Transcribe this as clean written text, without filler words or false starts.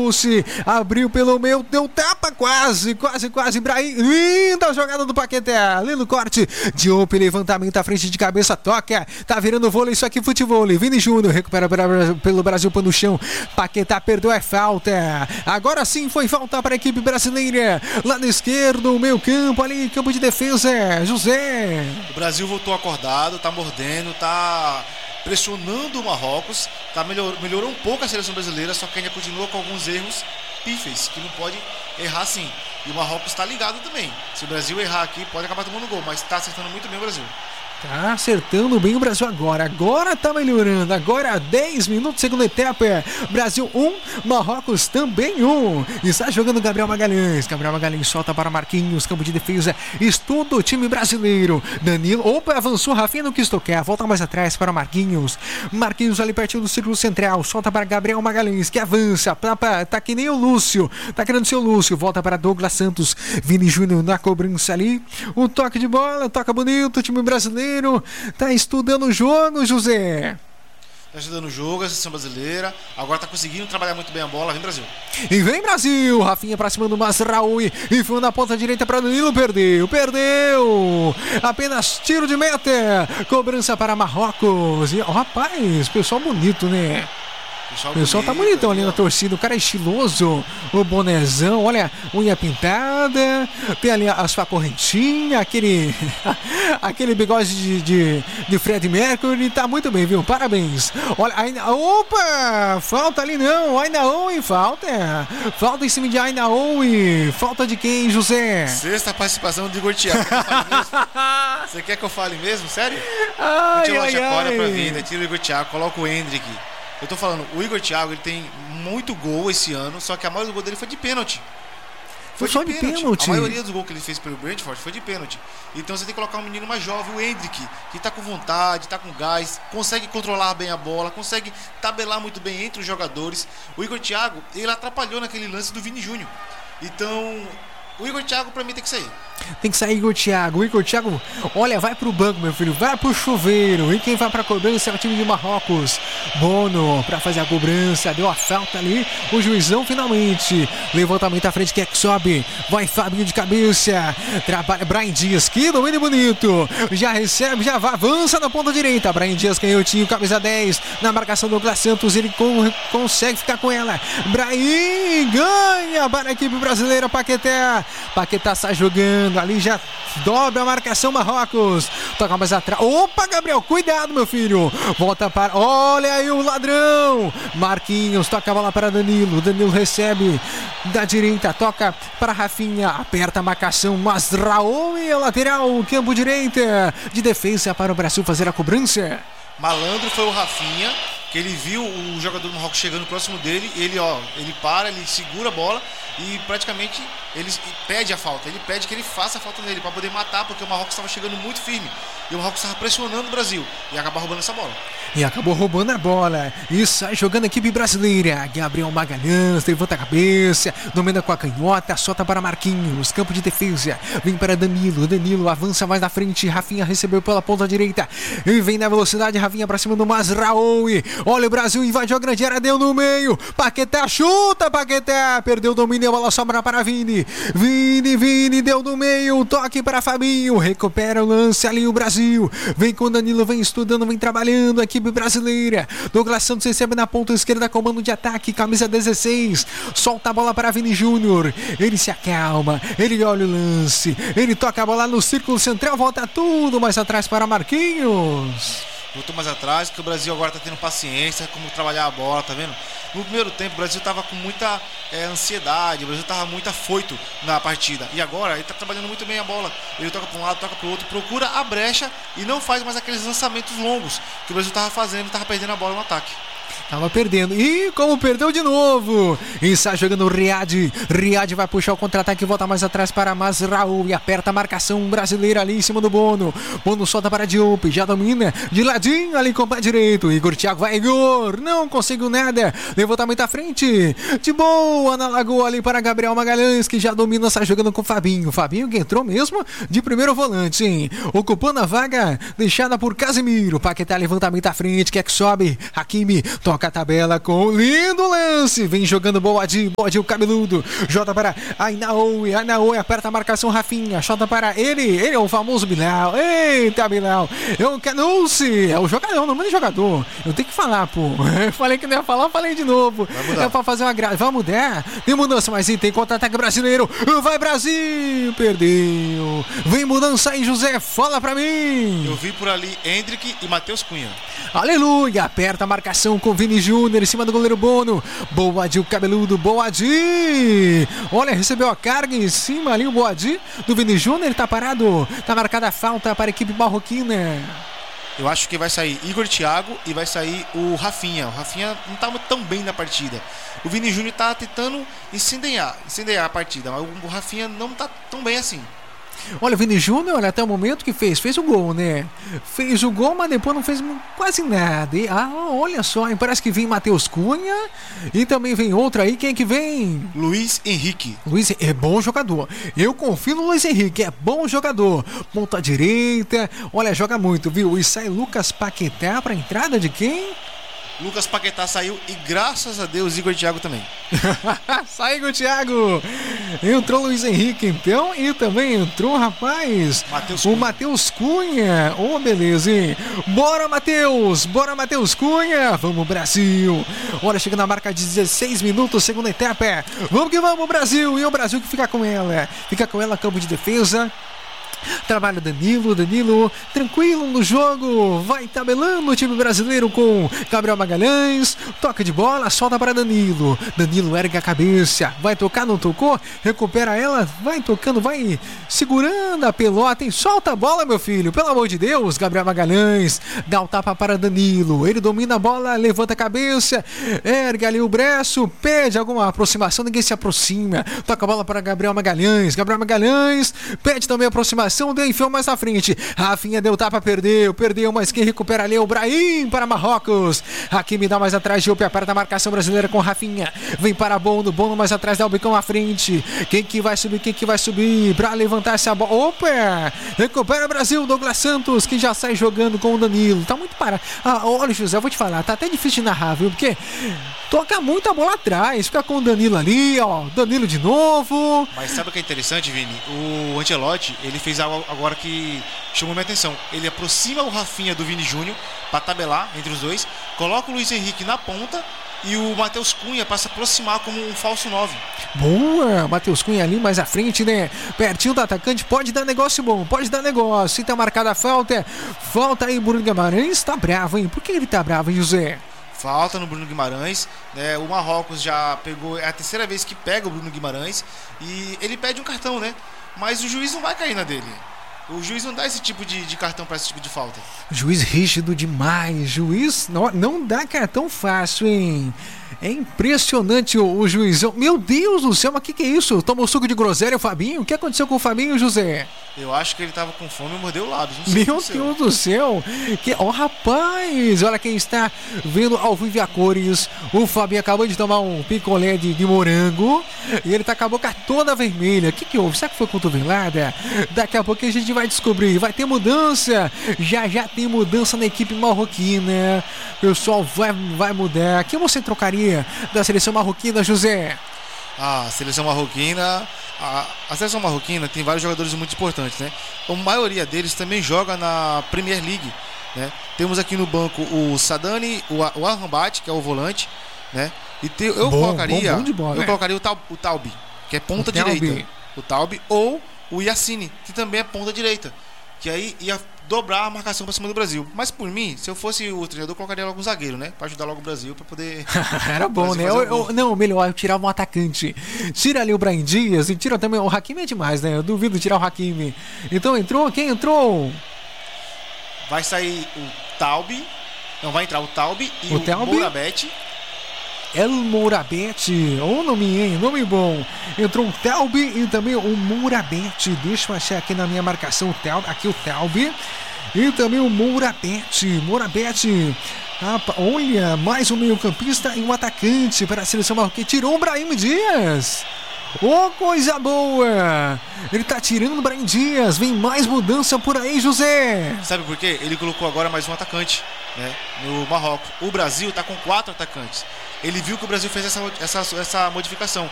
Trouxe, abriu pelo meio, deu tapa, quase. Ibrahim, linda jogada do Paquetá. Lindo corte. Diop, levantamento à frente de cabeça, toca. Tá virando vôlei, isso aqui futebol. Vini Júnior recupera pelo Brasil, pano no chão. Paquetá perdeu, é falta. Agora sim foi falta para a equipe brasileira. Lado esquerdo, meio campo ali, campo de defesa. José. O Brasil voltou acordado, tá mordendo, tá pressionando o Marrocos, melhorou um pouco a seleção brasileira, só que ainda continua com alguns erros pífeis, que não pode errar sim. E o Marrocos está ligado também. Se o Brasil errar aqui, pode acabar tomando gol, mas está acertando muito bem o Brasil. Tá acertando bem o Brasil agora tá melhorando, agora 10 minutos, segunda etapa, Brasil 1, Marrocos também 1, está jogando Gabriel Magalhães solta para Marquinhos, campo de defesa, estuda o time brasileiro, Danilo, avançou, Rafinha não quis tocar, volta mais atrás para Marquinhos ali pertinho do círculo central, solta para Gabriel Magalhães, que avança, tá que nem o Lúcio, tá querendo ser o Lúcio, volta para Douglas Santos, Vini Júnior na cobrança ali, o toque de bola, toca bonito, o time brasileiro tá estudando o jogo, José. Tá estudando o jogo, a seleção brasileira. Agora tá conseguindo trabalhar muito bem a bola. Vem Brasil. E vem Brasil. Rafinha pra cima do Mazraoui. E foi na ponta direita pra Danilo. Perdeu. Apenas tiro de meta. Cobrança para Marrocos. E, rapaz, pessoal bonito, né? O pessoal tá bonitão ali na torcida, o cara é estiloso, o bonezão, olha, unha pintada, tem ali a sua correntinha, aquele bigode de Fred Mercury, tá muito bem, viu? Parabéns. Olha, falta ali não, Ainaoui, falta em cima de Ainaoui, falta de quem, José? Sexta participação do Igor Thiago. Você quer que eu fale mesmo? Sério? Tira o Chacora pra vir, tira o Igor Thiago, coloca o Hendrick. Eu tô falando, o Igor Thiago, ele tem muito gol esse ano, só que a maioria do gol dele foi de pênalti. Foi só de pênalti. A maioria dos gols que ele fez pelo Brentford foi de pênalti. Então você tem que colocar um menino mais jovem, o Hendrick, que tá com vontade, tá com gás, consegue controlar bem a bola, consegue tabelar muito bem entre os jogadores. O Igor Thiago, ele atrapalhou naquele lance do Vini Júnior. Então, o Igor Thiago pra mim tem que sair. Tem que sair Igor Thiago, olha, vai pro banco, meu filho, vai pro chuveiro. E quem vai pra cobrança é o time de Marrocos. Bono pra fazer a cobrança, deu a falta ali, o juizão finalmente. Levantamento à frente, quem é que sobe? Vai Fabinho de cabeça, trabalha Brian Dias, que domínio bonito. Já recebe, já avança na ponta direita. Brian Dias canhotinho, camisa 10, na marcação do Douglas Santos, ele consegue ficar com ela. Brian ganha para a equipe brasileira, Paquetá sai jogando. Ali já dobra a marcação Marrocos. Toca mais atrás. Opa, Gabriel, cuidado, meu filho. Volta para... Olha aí o ladrão. Marquinhos, toca a bola para Danilo. Danilo recebe da direita, toca para Rafinha. Aperta a marcação, Mazraoui, lateral, campo direita. De defesa para o Brasil fazer a cobrança. Malandro foi o Rafinha, que ele viu o jogador do Marrocos chegando próximo dele. Ele para, ele segura a bola e praticamente ele pede a falta. Ele pede que ele faça a falta nele para poder matar, porque o Marrocos estava chegando muito firme e o Marrocos estava pressionando o Brasil e acabou roubando essa bola. E acabou roubando a bola e sai jogando a equipe brasileira. Gabriel Magalhães levanta a cabeça, domina com a canhota, solta para Marquinhos, campo de defesa, vem para Danilo avança mais na frente. Rafinha recebeu pela ponta direita e vem na velocidade. Rafinha para cima do Mazraoui. Olha, o Brasil invadiu a grande área, deu no meio. Paquetá chuta, Paquetá perdeu o domínio, a bola sobra para Vini, deu no meio, toque para Fabinho, recupera o lance ali o Brasil, vem com Danilo, vem estudando, vem trabalhando a equipe brasileira. Douglas Santos recebe na ponta esquerda, comando de ataque, camisa 16, solta a bola para Vini Júnior, ele se acalma, ele olha o lance, ele toca a bola no círculo central, volta tudo mais atrás para Marquinhos. Voltou mais atrás, que o Brasil agora tá tendo paciência, como trabalhar a bola, tá vendo? No primeiro tempo o Brasil tava com muita ansiedade, o Brasil tava muito afoito na partida. E agora ele tá trabalhando muito bem a bola. Ele toca para um lado, toca para o outro, procura a brecha e não faz mais aqueles lançamentos longos que o Brasil tava fazendo, tava perdendo a bola no ataque. Tava perdendo. E como perdeu de novo. E sai jogando o Riad. Riad vai puxar o contra-ataque e volta mais atrás para Mazraoui. E aperta a marcação brasileira ali em cima do Bono. Bono solta para Diop. Já domina de ladinho ali com o pé direito. Igor Thiago vai, Igor. Não conseguiu nada. Levantamento à frente. De boa na lagoa ali para Gabriel Magalhães, que já domina, sai jogando com o Fabinho. Fabinho que entrou mesmo de primeiro volante, hein? Ocupando a vaga deixada por Casemiro. Paquetá, levantamento à frente. Quer que sobe? Hakimi Toca a tabela com lindo lance. Vem jogando Boadi, o cabeludo. Jota para Ainaoui aperta a marcação, Rafinha. Jota para ele é o famoso Bilal. Eita, Bilal. É o Canulce. É o jogador, não é jogador. Eu tenho que falar, pô. Eu falei que não ia falar, falei de novo. É pra fazer uma graça. Vai mudar. Tem mudança, mas tem contra-ataque brasileiro. Vai, Brasil. Perdeu. Vem mudança aí, José. Fala pra mim. Eu vi por ali Hendrick e Matheus Cunha. Aleluia. Aperta a marcação com Vini Júnior em cima do goleiro Bono. Boadi, o cabeludo. Boadi. Olha, recebeu a carga em cima ali o Boadi do Vini Júnior. Ele tá parado. Tá marcada a falta para a equipe marroquina. Eu acho que vai sair Igor Thiago e vai sair o Rafinha. O Rafinha não tá tão bem na partida. O Vini Júnior tá tentando incendiar a partida, mas o Rafinha não tá tão bem assim. Olha, o Vini Júnior, até o momento que fez o gol, né? Fez o gol, mas depois não fez quase nada. E, olha só, parece que vem Matheus Cunha e também vem outra aí. Quem é que vem? Luiz Henrique. Luiz é bom jogador. Eu confio no Luiz Henrique, é bom jogador. Ponta direita, olha, joga muito, viu? E sai Lucas Paquetá pra entrada de quem? Lucas Paquetá saiu e graças a Deus Igor Thiago também. Saiu o Thiago. Entrou o Luiz Henrique então e também entrou, rapaz, o Matheus Cunha. Beleza, hein? Bora, Matheus Cunha. Vamos, Brasil. Olha, chegando na marca de 16 minutos, segunda etapa. Vamos que vamos, Brasil. E o Brasil que fica com ela. Campo de defesa. Trabalha Danilo, tranquilo no jogo, vai tabelando o time brasileiro com Gabriel Magalhães, toca de bola, solta para Danilo ergue a cabeça, vai tocar, não tocou, recupera ela, vai tocando, vai segurando a pelota, e solta a bola, meu filho, pelo amor de Deus. Gabriel Magalhães dá o tapa para Danilo, ele domina a bola, levanta a cabeça, ergue ali o braço, pede alguma aproximação, ninguém se aproxima, toca a bola para Gabriel Magalhães pede também aproximação, deu enfiou mais na frente. Rafinha deu tapa, perdeu, mas quem recupera ali é o Brahim para Marrocos. Hakimi dá mais atrás, Jope aperta a marcação brasileira com Rafinha. Vem para Bono mais atrás, dá o bicão à frente. Quem que vai subir para levantar essa bola? Opa! Recupera o Brasil, Douglas Santos, que já sai jogando com o Danilo. Tá muito parado. Olha, José, eu vou te falar, tá até difícil de narrar, viu? Porque toca muito a bola atrás, fica com o Danilo ali, Danilo de novo. Mas sabe o que é interessante, Vini? O Ancelotti, ele fez algo agora que chamou minha atenção. Ele aproxima o Rafinha do Vini Júnior para tabelar entre os dois, coloca o Luiz Henrique na ponta e o Matheus Cunha para se aproximar como um falso 9. Boa, Matheus Cunha ali mais à frente, né? Pertinho do atacante, pode dar negócio bom, E tá marcada a falta aí, Bruno Guimarães tá bravo, hein? Por que ele tá bravo, hein, José? Falta no Bruno Guimarães, né? O Marrocos já pegou, é a terceira vez que pega o Bruno Guimarães e ele pede um cartão, né? Mas o juiz não vai cair na dele. O juiz não dá esse tipo de cartão para esse tipo de falta. Juiz rígido demais. Juiz não dá cartão fácil, hein? É impressionante o juizão. Meu Deus do céu, mas que é isso? Tomou suco de groselha o Fabinho? O que aconteceu com o Fabinho, José? Eu acho que ele tava com fome e mordeu o lábio. Meu Deus do céu. Rapaz, olha quem está vendo ao vivo a cores. O Fabinho acabou de tomar um picolé de morango e ele tá com a boca toda vermelha. O que houve? Será que foi cotovelada? Daqui a pouco a gente vai descobrir. Vai ter mudança. Já tem mudança na equipe marroquina. O pessoal vai mudar. Quem você trocaria da seleção marroquina, José? A seleção marroquina tem vários jogadores muito importantes, né? A maioria deles também joga na Premier League, né? Temos aqui no banco o Sadani, o Arrambat, que é o volante, né? E eu colocaria o Taubi, que é ponta direita. O Taubi ou o Yassine, que também é ponta direita. Que aí ia dobrar a marcação para cima do Brasil. Mas por mim, se eu fosse o treinador, eu colocaria logo um zagueiro, né? Para ajudar logo o Brasil, para poder... Era bom, né? Não, melhor, eu tirava um atacante. Tira ali o Brahim Dias e tira também... O Hakimi é demais, né? Eu duvido tirar o Hakimi. Então quem entrou? Vai sair o Taubi. Não, vai entrar o Taubi e o Mourabete. El Mourabete, nome bom. Entrou o Taubi e também o Mourabete. Deixa eu achar aqui na minha marcação aqui o Taubi e também o Mourabete. Olha, mais um meio-campista e um atacante para a seleção marroquina. Tirou o Brahim Dias. Coisa boa! Ele tá tirando o Brahim Dias. Vem mais mudança por aí, José. Sabe por quê? Ele colocou agora mais um atacante, né, no Marrocos. O Brasil está com 4 atacantes. Ele viu que o Brasil fez essa modificação.